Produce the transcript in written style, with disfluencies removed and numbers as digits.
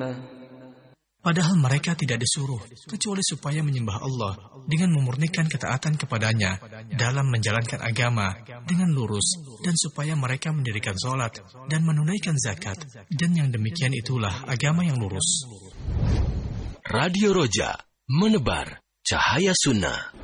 Padahal mereka tidak disuruh kecuali supaya menyembah Allah dengan memurnikan ketaatan kepadanya dalam menjalankan agama dengan lurus dan supaya mereka mendirikan sholat dan menunaikan zakat, dan yang demikian itulah agama yang lurus. Radio Roja, menebar cahaya sunnah.